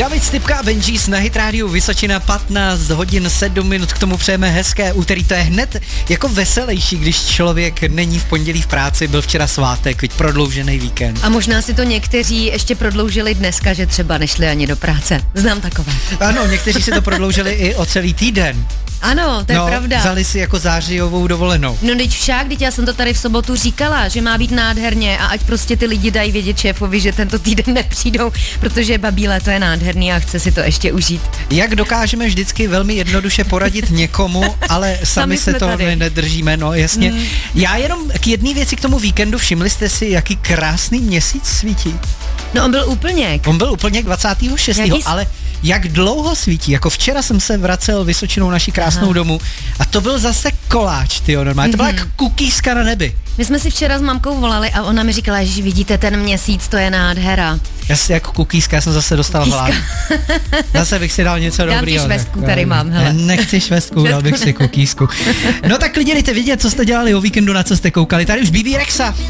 David Stypka a Benjis na Hit Radio Vysočina, 15 hodin 7 minut, k tomu přejeme hezké úterý. To je hned jako veselější, když člověk není v pondělí v práci, byl včera svátek, viď prodloužený víkend. A možná si to někteří ještě prodloužili dneska, že třeba nešli ani do práce. Znám takové. Ano, někteří si to prodloužili i o celý týden. Ano, to je pravda. Vzali si jako zářijovou dovolenou. No teď já jsem to tady v sobotu říkala, že má být nádherně a ať prostě ty lidi dají vědět šéfovi, že tento týden nepřijdou, protože babí léto je nádherný a chce si to ještě užít. Jak dokážeme vždycky velmi jednoduše poradit někomu, ale sami se toho nedržíme, no jasně. Já jenom k jedné věci k tomu víkendu, všimli jste si, jaký krásný měsíc svítí? No on byl úplněk 26. Ale jak dlouho svítí? Jako včera jsem se vracel Vysočinou naší krásnou domů a to byl zase koláč, tyjo, normálně. To byla jak kukýska na nebi. My jsme si včera s mamkou volali a ona mi říkala, že vidíte ten měsíc, to je nádhera. Já si jako kukýska, já jsem zase dostal hlad. Zase bych si dal něco dobrýho. Dám ti švestku, tady mám, hele. Nechci švestku, dal bych si kukýsku. No tak lidi, dejte vědět, co jste dělali o víkendu, na co jste koukali. Tady už Bibi Rexa.